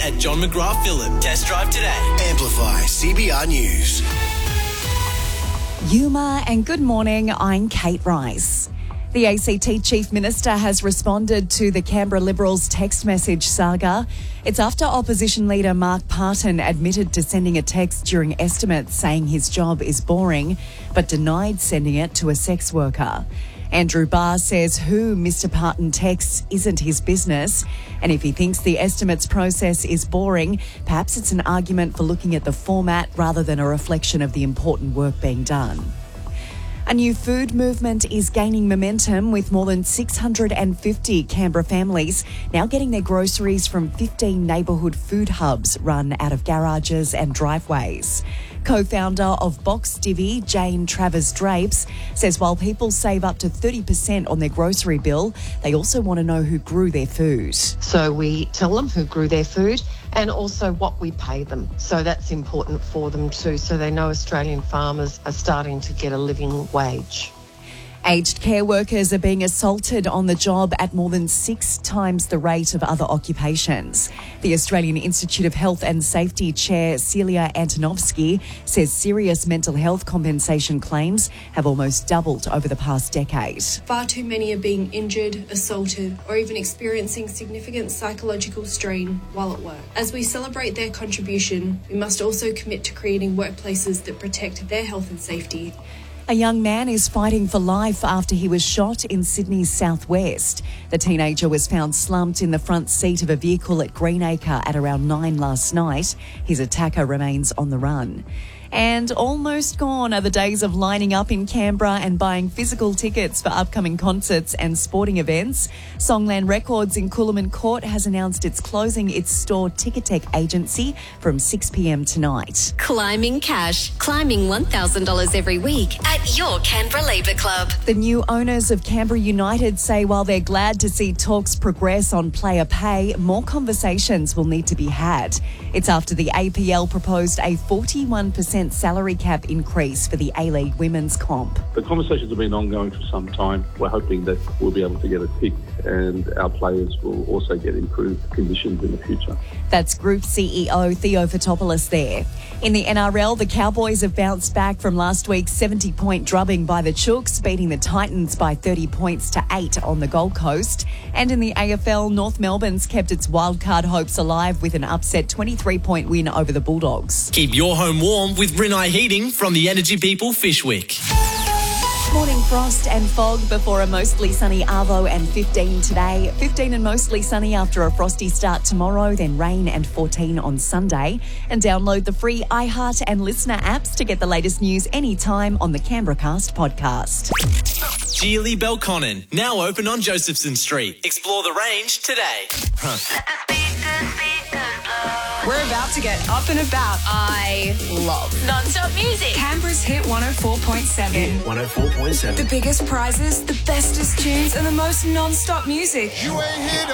at John McGrath Phillip. Test drive today. Amplify CBR News. Yuma and good morning, I'm Kate Rice. The ACT Chief Minister has responded to the Canberra Liberals text message saga. It's after opposition leader Mark Parton admitted to sending a text during estimates saying his job is boring, but denied sending it to a sex worker. Andrew Barr says who Mr Parton texts isn't his business, and if he thinks the estimates process is boring, perhaps it's an argument for looking at the format rather than a reflection of the important work being done. A new food movement is gaining momentum with more than 650 Canberra families now getting their groceries from 15 neighbourhood food hubs run out of garages and driveways. Co-founder of Box Divvy, Jane Travers Drapes, says while people save up to 30% on their grocery bill, they also want to know who grew their food. So we tell them who grew their food and also what we pay them. So that's important for them too, so they know Australian farmers are starting to get a living wage. Aged care workers are being assaulted on the job at more than 6 times the rate of other occupations. The Australian Institute of Health and Safety Chair Celia Antonovsky says serious mental health compensation claims have almost doubled over the past decade. Far too many are being injured, assaulted, or even experiencing significant psychological strain while at work. As we celebrate their contribution, we must also commit to creating workplaces that protect their health and safety. A young man is fighting for life after he was shot in Sydney's southwest. The teenager was found slumped in the front seat of a vehicle at Greenacre at around 9 last night. His attacker remains on the run. And almost gone are the days of lining up in Canberra and buying physical tickets for upcoming concerts and sporting events. Songland Records in Coolum Court has announced it's closing its store Ticketek agency from 6 p.m. tonight. Climbing cash. Climbing $1,000 every week at your Canberra Labour Club. The new owners of Canberra United say while they're glad to see talks progress on player pay, more conversations will need to be had. It's after the APL proposed a 41% salary cap increase for the A-League women's comp. The conversations have been ongoing for some time. We're hoping that we'll be able to get a tick and our players will also get improved conditions in the future. That's Group CEO Theo Fotopoulos there. In the NRL, the Cowboys have bounced back from last week's 70-point drubbing by the Chooks, beating the Titans by 30 points to 8 on the Gold Coast. And in the AFL, North Melbourne's kept its wildcard hopes alive with an upset 23-point win over the Bulldogs. Keep your home warm with Rinnai Heating from the Energy People Fishwick. Morning frost and fog before a mostly sunny Arvo and 15 today. 15 and mostly sunny after a frosty start tomorrow, then rain and 14 on Sunday. And download the free iHeart and Listener apps to get the latest news anytime on the Canberra Cast podcast. Geely Belconnen, now open on Josephson Street. Explore the range today. We're about to get up and about. I love non-stop music. Canberra's Hit 104.7. 104.7. The biggest prizes, the bestest tunes, and the most non-stop music. You ain't here to